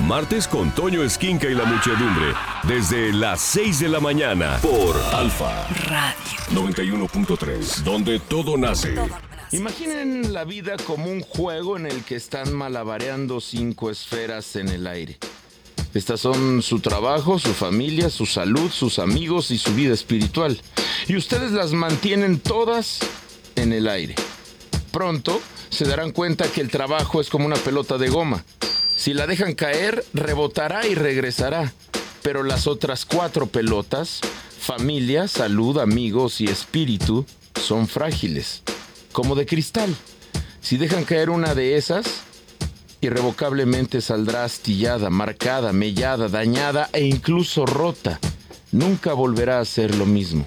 Martes con Toño Esquinca y la muchedumbre. Desde las 6 de la mañana por Alfa Radio 91.3, donde todo nace. Imaginen la vida como un juego en el que están malabareando 5 esferas en el aire. Estas son su trabajo, su familia, su salud, sus amigos y su vida espiritual. Y ustedes las mantienen todas en el aire. Pronto se darán cuenta que el trabajo es como una pelota de goma. Si la dejan caer, rebotará y regresará. Pero las otras 4 pelotas, familia, salud, amigos y espíritu, son frágiles, como de cristal. Si dejan caer una de esas, irrevocablemente saldrá astillada, marcada, mellada, dañada e incluso rota. Nunca volverá a ser lo mismo.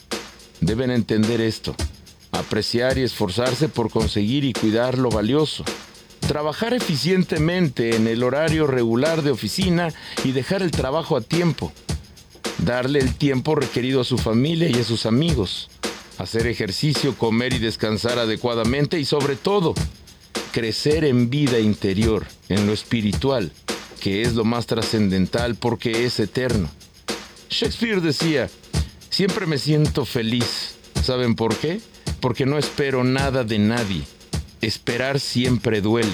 Deben entender esto, apreciar y esforzarse por conseguir y cuidar lo valioso. Trabajar eficientemente en el horario regular de oficina y dejar el trabajo a tiempo. Darle el tiempo requerido a su familia y a sus amigos. Hacer ejercicio, comer y descansar adecuadamente y sobre todo, crecer en vida interior, en lo espiritual, que es lo más trascendental porque es eterno. Shakespeare decía, siempre me siento feliz. ¿Saben por qué? Porque no espero nada de nadie. Esperar siempre duele.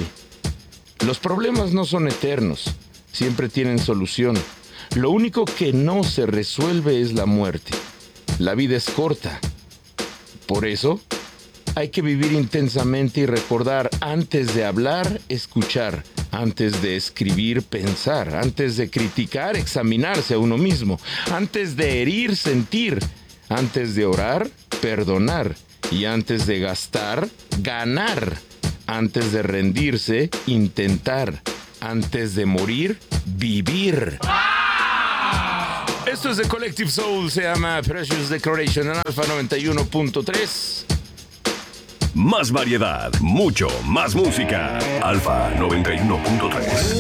Los problemas no son eternos, siempre tienen solución. Lo único que no se resuelve es la muerte. La vida es corta. Por eso, hay que vivir intensamente y recordar antes de hablar, escuchar, antes de escribir, pensar, antes de criticar, examinarse a uno mismo, antes de herir, sentir, antes de orar, perdonar y antes de gastar, ganar, antes de rendirse, intentar, antes de morir, vivir. Esto es de Collective Soul, se llama Precious Declaration en Alfa 91.3. Más variedad, mucho más música. Alfa 91.3.